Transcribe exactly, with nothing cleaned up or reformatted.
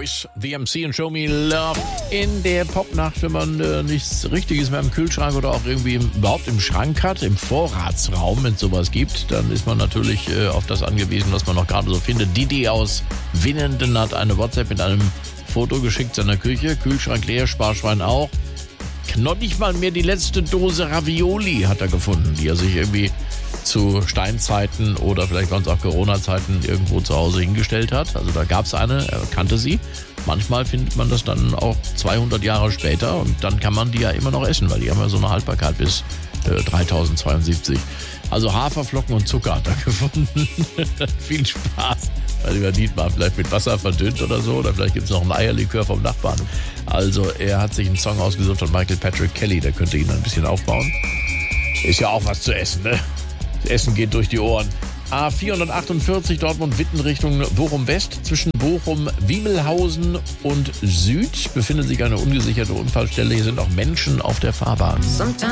Boys, The M C und Show Me Love. In der Popnacht, wenn man äh, nichts Richtiges mehr im Kühlschrank oder auch irgendwie im, überhaupt im Schrank hat, im Vorratsraum, wenn es sowas gibt, dann ist man natürlich äh, auf das angewiesen, was man noch gerade so findet. Didi aus Winnenden hat eine WhatsApp mit einem Foto geschickt seiner Küche. Kühlschrank leer, Sparschwein auch. Noch nicht mal mehr die letzte Dose Ravioli hat er gefunden, die er sich irgendwie zu Steinzeiten oder vielleicht waren es auch Corona-Zeiten irgendwo zu Hause hingestellt hat. Also da gab es eine, er kannte sie. Manchmal findet man das dann auch zweihundert Jahre später und dann kann man die ja immer noch essen, weil die haben ja so eine Haltbarkeit bis äh, dreitausendzweiundsiebzig. Also Haferflocken und Zucker hat er gefunden. Viel Spaß. Weil über Dietmar vielleicht mit Wasser verdünnt oder so. Oder vielleicht gibt es noch ein Eierlikör vom Nachbarn. Also er hat sich einen Song ausgesucht von Michael Patrick Kelly. Der könnte ihn ein bisschen aufbauen. Ist ja auch was zu essen, ne? Das Essen geht durch die Ohren. A vierhundertachtundvierzig Dortmund-Witten Richtung Bochum-West. Zwischen Bochum, Wiemelhausen und Süd befindet sich eine ungesicherte Unfallstelle. Hier sind auch Menschen auf der Fahrbahn. Sometimes